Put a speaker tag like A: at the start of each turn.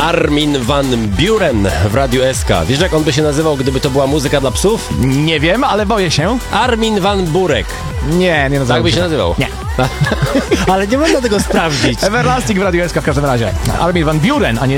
A: Armin van Buuren w Radiu SK. Wiesz, jak on by się nazywał, gdyby to była muzyka dla psów?
B: Nie wiem, ale boję się.
A: Armin van Burek.
B: Nie nazywał.
A: Tak by się nazywał?
B: Nie.
A: Ale nie można tego sprawdzić.
B: Everlasting w Radiu SK w każdym razie. Armin van Buuren, a nie